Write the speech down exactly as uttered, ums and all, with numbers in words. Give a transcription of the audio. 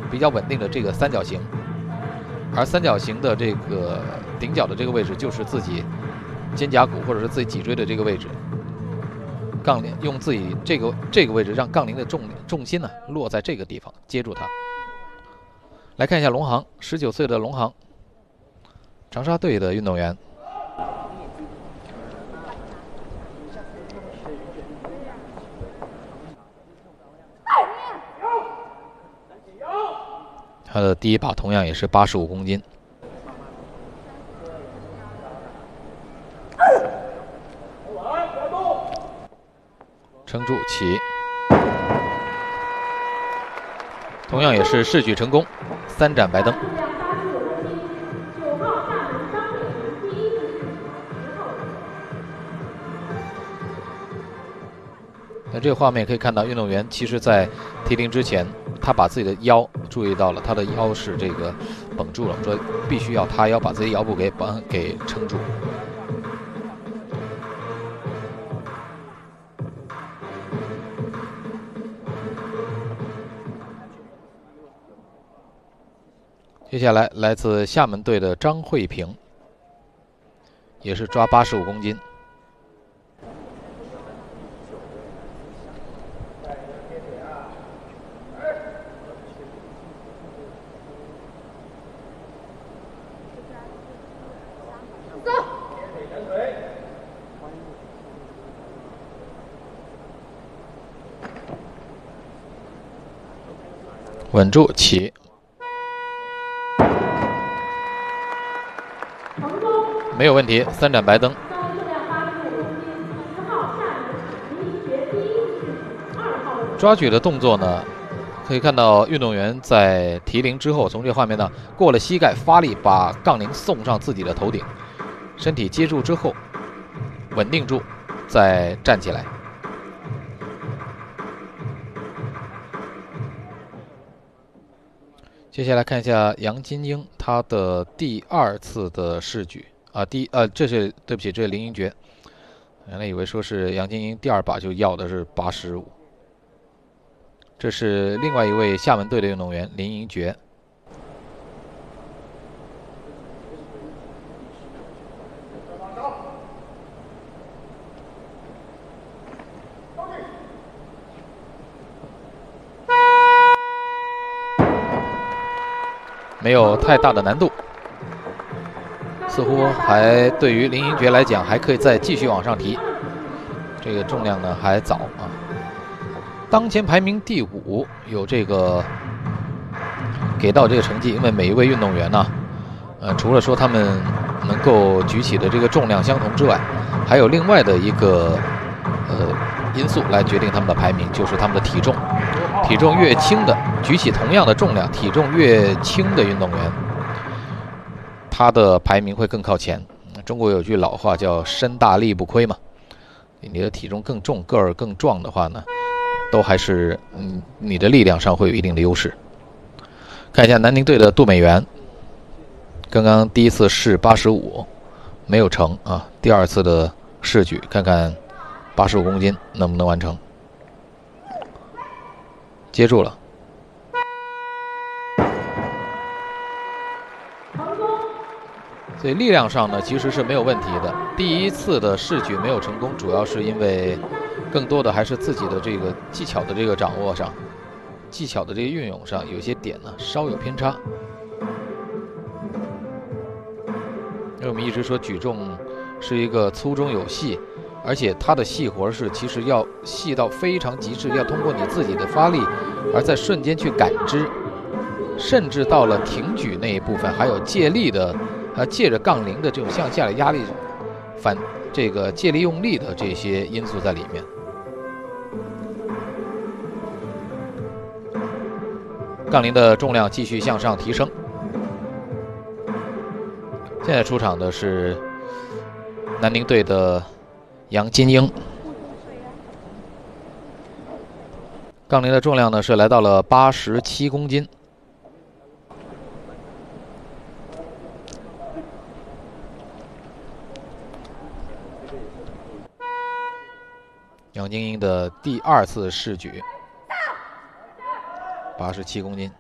比较稳定的这个三角形，而三角形的这个顶角的这个位置就是自己肩胛骨或者是自己脊椎的这个位置。杠铃用自己这个这个位置让杠铃的重重心呢落在这个地方，接住它。来看一下龙航，十九岁的龙航，长沙队的运动员。他的第一把同样也是八十五公斤。撑住起，同样也是试举成功，三盏白灯。那这个画面可以看到，运动员其实在提铃之前，他把自己的腰注意到了，他的腰是这个绷住了，说必须要塌腰，把自己腰部给绑给撑住。接下来，来自厦门队的张慧萍，也是抓八十五公斤。稳住起。没有问题，三盏白灯。抓举的动作呢，可以看到运动员在提铃之后，从这个画面呢过了膝盖，发力把杠铃送上自己的头顶，身体接住之后，稳定住，再站起来。接下来看一下杨金英，她的第二次的试举。啊，第呃，这是对不起，这是林英爵，原来以为说是杨金英第二把就要的是八十五。这是另外一位厦门队的运动员林英爵。没有太大的难度。似乎还对于林英爵来讲，还可以再继续往上提。这个重量呢还早啊。当前排名第五，有这个给到这个成绩，因为每一位运动员呢，呃，除了说他们能够举起的这个重量相同之外，还有另外的一个呃因素来决定他们的排名，就是他们的体重。体重越轻的，举起同样的重量，体重越轻的运动员，他的排名会更靠前。中国有句老话叫身大力不亏嘛，你的体重更重，个儿更壮的话呢，都还是嗯你的力量上会有一定的优势。看一下南宁队的杜美元，刚刚第一次试八十五没有成啊，第二次的试举，看看八十五公斤能不能完成。接住了。所以力量上呢，其实是没有问题的。第一次的试举没有成功，主要是因为更多的还是自己的这个技巧的这个掌握上，技巧的这个运用上有些点呢稍有偏差。因为我们一直说举重是一个粗中有细，而且它的细活是其实要细到非常极致，要通过你自己的发力，而在瞬间去感知，甚至到了挺举那一部分，还有借力的。呃，借着杠铃的这种向下的压力，反这个借力用力的这些因素在里面。杠铃的重量继续向上提升。现在出场的是南宁队的杨金英，杠铃的重量呢是来到了八十七公斤。杨金英的第二次试举，八十七公斤。